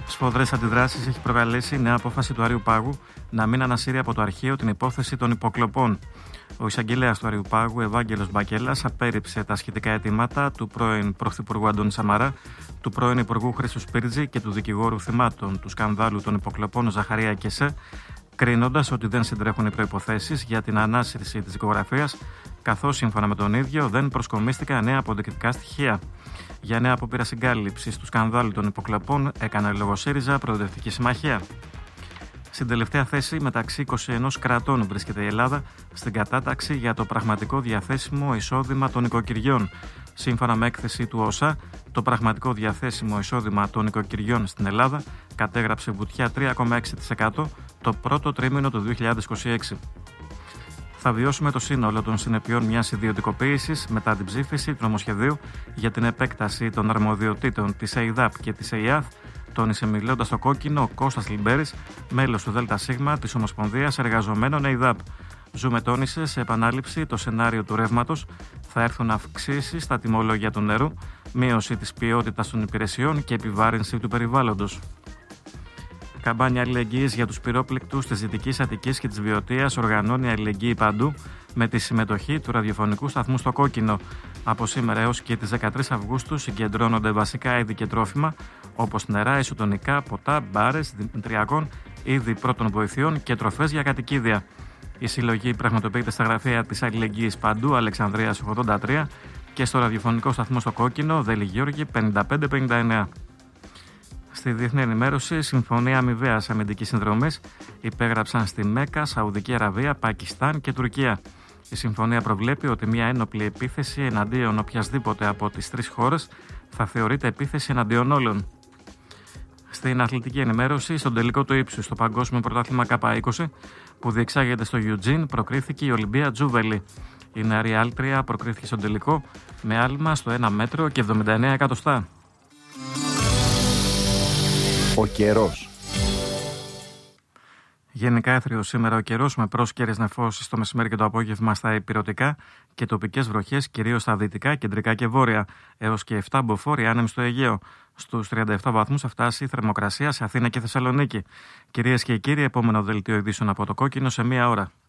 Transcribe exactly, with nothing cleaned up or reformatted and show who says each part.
Speaker 1: Σφοδρές αντιδράσεις έχει προκαλέσει η νέα απόφαση του Αριού Πάγου να μην ανασύρει από το αρχείο την υπόθεση των υποκλοπών. Ο εισαγγελέας του Αριού Πάγου, Ευάγγελος Μπακέλας, απέρριψε τα σχετικά αιτήματα του πρώην Πρωθυπουργού Αντώνη Σαμαρά, του πρώην Υπουργού Χρήστου Σπίρτζη και του δικηγόρου θυμάτων του σκανδάλου των υποκλοπών Ζαχαρία Κεσέ, κρίνοντας ότι δεν συντρέχουν οι προϋποθέσεις για την ανάσυρση της δικογραφίας, καθώς σύμφωνα με τον ίδιο δεν προσκομίστηκαν νέα αποδεικτικά στοιχεία. Για νέα απόπειρα συγκάλυψης του σκανδάλου των υποκλοπών έκανε λόγο ΣΥΡΙΖΑ Προοδευτική Συμμαχία. Στην τελευταία θέση μεταξύ είκοσι ένα κρατών βρίσκεται η Ελλάδα στην κατάταξη για το πραγματικό διαθέσιμο εισόδημα των οικοκυριών. Σύμφωνα με έκθεση του ΟΣΑ, το πραγματικό διαθέσιμο εισόδημα των οικοκυριών στην Ελλάδα κατέγραψε βουτιά τρία κόμμα έξι τοις εκατό το πρώτο τρίμηνο του δύο χιλιάδες είκοσι έξι. Θα βιώσουμε το σύνολο των συνεπειών μιας ιδιωτικοποίησης μετά την ψήφιση του νομοσχεδίου για την επέκταση των αρμοδιοτήτων της ΕΙΔΑΠ και της ΕΙΑΘ, τόνισε μιλώντας στο Κόκκινο ο Κώστας Λιμπέρης, μέλος του ΔΣ της Ομοσπονδίας Εργαζομένων ΕΙΔΑΠ. Ζούμε, τόνισε σε επανάληψη το σενάριο του ρεύματος, θα έρθουν αυξήσεις στα τιμολόγια του νερού, μείωση της ποιότητας των υπηρεσιών και επιβάρυνση του περιβάλλοντος. Καμπάνια αλληλεγγύης για τους πυρόπληκτους της Δυτικής Αττικής και της Βιωτίας οργανώνει αλληλεγγύη παντού με τη συμμετοχή του ραδιοφωνικού σταθμού στο Κόκκινο. Από σήμερα έως και τις δεκατρείς Αυγούστου συγκεντρώνονται βασικά είδη και τρόφιμα όπως νερά, ισοτονικά, ποτά, μπάρες, δημητριακών, είδη πρώτων βοηθειών και τροφές για κατοικίδια. Η συλλογή πραγματοποιείται στα γραφεία της αλληλεγγύης παντού, Αλεξανδρίας ογδόντα τρία και στο ραδιοφωνικό σταθμό στο Κόκκινο, Δέλη Γεώργη πενήντα πέντε πενήντα εννέα. Στη διεθνή ενημέρωση, συμφωνία αμοιβαίας αμυντικής συνδρομής υπέγραψαν στη Μέκκα, Σαουδική Αραβία, Πακιστάν και Τουρκία. Η συμφωνία προβλέπει ότι μια ένοπλη επίθεση εναντίον οποιασδήποτε από τις τρεις χώρες θα θεωρείται επίθεση εναντίον όλων. Στην αθλητική ενημέρωση, στον τελικό του ύψους στο Παγκόσμιο Πρωτάθλημα Κάπα είκοσι που διεξάγεται στο Eugene, προκρίθηκε η Ολυμπία Τζούβελη. Η νεαρή άλτρια προκρίθηκε στον τελικό με άλμα στο ένα μέτρο και εβδομήντα εννέα εκατοστά.
Speaker 2: Ο καιρός.
Speaker 1: Γενικά έθριος σήμερα ο καιρός με πρόσκαιρες νεφώσεις το μεσημέρι και το απόγευμα στα ηπειρωτικά και τοπικές βροχές κυρίως στα δυτικά, κεντρικά και βόρεια, έως και επτά μποφόρ άνεμοι στο Αιγαίο. Στους τριάντα επτά βαθμούς θα φτάσει η θερμοκρασία σε Αθήνα και Θεσσαλονίκη. Κυρίες και κύριοι, επόμενο δελτίο ειδήσεων από το Κόκκινο σε μία ώρα.